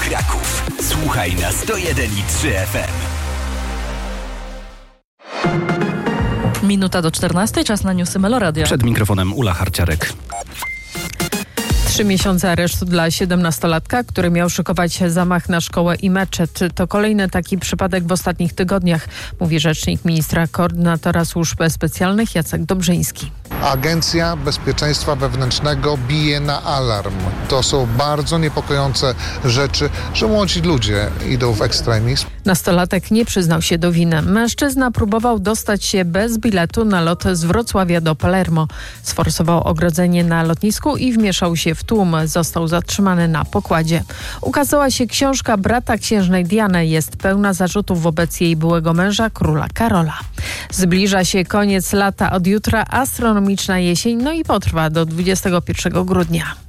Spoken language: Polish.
Kraków. Słuchaj na 101,3 FM. Minuta do 14, czas na newsy Meloradia. Przed mikrofonem Ula Harciarek. 3 miesiące aresztu dla 17-latka, który miał szykować zamach na szkołę i meczet. To kolejny taki przypadek w ostatnich tygodniach, mówi rzecznik ministra koordynatora służb specjalnych Jacek Dobrzyński. Agencja Bezpieczeństwa Wewnętrznego bije na alarm. To są bardzo niepokojące rzeczy, że młodzi ludzie idą w ekstremizm. Nastolatek nie przyznał się do winy. Mężczyzna próbował dostać się bez biletu na lot z Wrocławia do Palermo. Sforsował ogrodzenie na lotnisku i wmieszał się w tłum. Został zatrzymany na pokładzie. Ukazała się książka brata księżnej Diany. Jest pełna zarzutów wobec jej byłego męża, króla Karola. Zbliża się koniec lata. Od jutra astronomiczna jesień, no i potrwa do 21 grudnia.